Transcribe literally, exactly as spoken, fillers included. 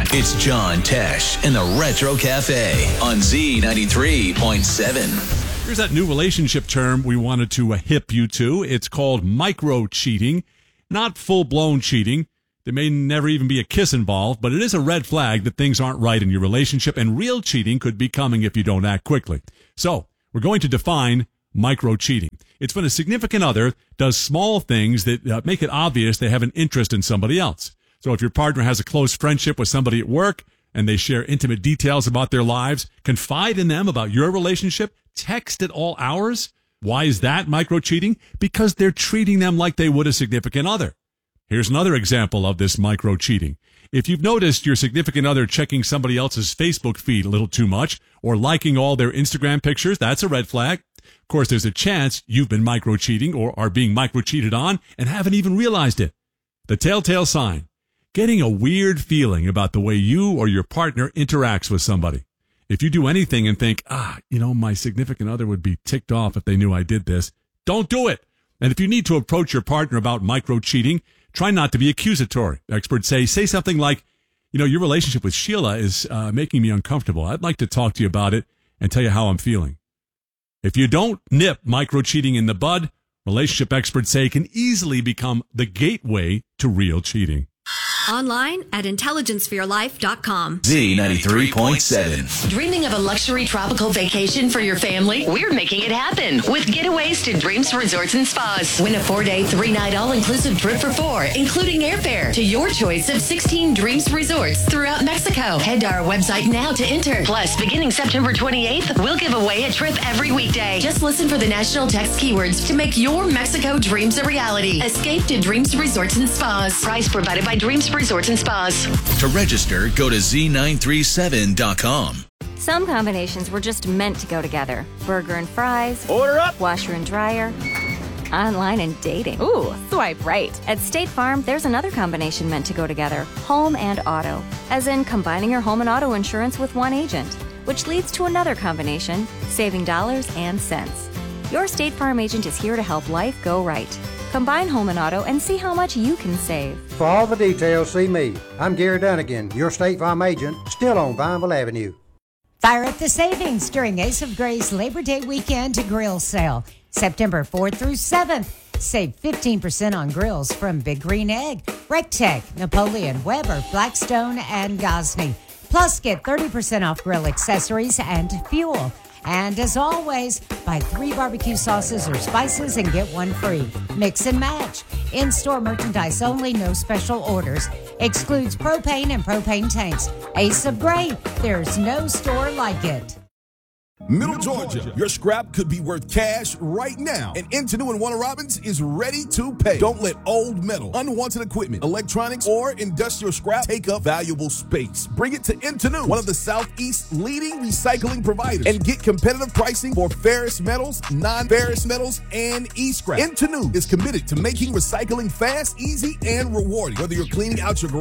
It's John Tesh in the Retro Cafe on Z ninety-three point seven. Here's that new relationship term we wanted to uh, hip you to. It's called micro-cheating, not full-blown cheating. There may never even be a kiss involved, but it is a red flag that things aren't right in your relationship, and real cheating could be coming if you don't act quickly. So, we're going to define micro-cheating. It's when a significant other does small things that uh, make it obvious they have an interest in somebody else. So if your partner has a close friendship with somebody at work and they share intimate details about their lives, confide in them about your relationship, text at all hours. Why is that micro-cheating? Because they're treating them like they would a significant other. Here's another example of this micro-cheating. If you've noticed your significant other checking somebody else's Facebook feed a little too much or liking all their Instagram pictures, that's a red flag. Of course, there's a chance you've been micro-cheating or are being micro-cheated on and haven't even realized it. The telltale sign. Getting a weird feeling about the way you or your partner interacts with somebody. If you do anything and think, ah, you know, my significant other would be ticked off if they knew I did this, don't do it. And if you need to approach your partner about micro-cheating, try not to be accusatory. Experts say, say something like, you know, your relationship with Sheila is uh, making me uncomfortable. I'd like to talk to you about it and tell you how I'm feeling. If you don't nip micro-cheating in the bud, relationship experts say it can easily become the gateway to real cheating. Online at intelligence for your life dot com. Z ninety-three point seven. Dreaming of a luxury tropical vacation for your family? We're making it happen with Getaways to Dreams Resorts and Spas. Win a four-day, three-night all-inclusive trip for four, including airfare to your choice of sixteen Dreams Resorts throughout Mexico. Head to our website now to enter. Plus, beginning September twenty-eighth, we'll give away a trip every weekday. Just listen for the national text keywords to make your Mexico dreams a reality. Escape to Dreams Resorts and Spas. Price provided by Dreams Resorts and Spas. To register, go to Z nine three seven dot com. Some combinations were just meant to go together. Burger and fries. Order up. Washer and dryer. Online and dating. Ooh, swipe right. At State Farm, there's another combination meant to go together. Home and auto. As in combining your home and auto insurance with one agent. Which leads to another combination, saving dollars and cents. Your State Farm agent is here to help life go right. Combine home and auto and see how much you can save. For all the details, see me. I'm Gary Dunnigan, your State Farm agent, still on Vineville Avenue. Fire up the savings during Ace of Grace Labor Day weekend grill sale. September fourth through seventh. Save fifteen percent on grills from Big Green Egg, Rectech, Napoleon, Weber, Blackstone, and Gosney. Plus, get thirty percent off grill accessories and fuel. And as always, buy three barbecue sauces or spices and get one free. Mix and match. In-store merchandise only, no special orders. Excludes propane and propane tanks. Ace of Gray, there's no store like it. Middle Georgia, your scrap could be worth cash right now. And Intenu and Warner Robins is ready to pay. Don't let old metal, unwanted equipment, electronics, or industrial scrap take up valuable space. Bring it to Intenu, one of the Southeast's leading recycling providers, and get competitive pricing for ferrous metals, non-ferrous metals, and e-scrap. Intenu is committed to making recycling fast, easy, and rewarding. Whether you're cleaning out your garage